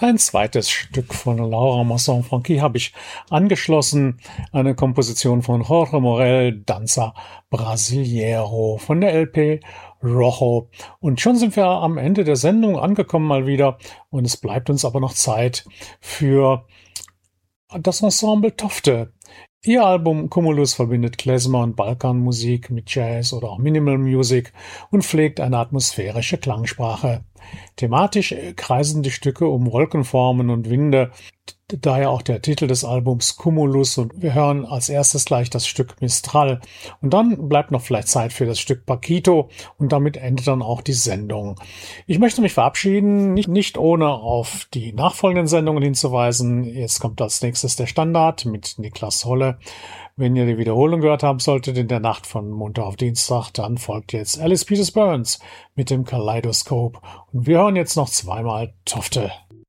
Ein zweites Stück von Laura Masson-Franchi habe ich angeschlossen, eine Komposition von Jorge Morel, Danza Brasileiro von der LP Rojo. Und schon sind wir am Ende der Sendung angekommen mal wieder und es bleibt uns aber noch Zeit für das Ensemble Tofte. Ihr Album Cumulus verbindet Klezmer und Balkanmusik mit Jazz oder auch Minimal Music und pflegt eine atmosphärische Klangsprache. Thematisch kreisen die Stücke um Wolkenformen und Winde, daher auch der Titel des Albums Cumulus, und wir hören als erstes gleich das Stück Mistral und dann bleibt noch vielleicht Zeit für das Stück Paquito und damit endet dann auch die Sendung. Ich möchte mich verabschieden, nicht ohne auf die nachfolgenden Sendungen hinzuweisen. Jetzt kommt als nächstes der Standard mit Niklas Holle. Wenn ihr die Wiederholung gehört haben solltet in der Nacht von Montag auf Dienstag, dann folgt jetzt Alice Peters Burns mit dem Kaleidoskop und wir hören jetzt noch zweimal Tofte.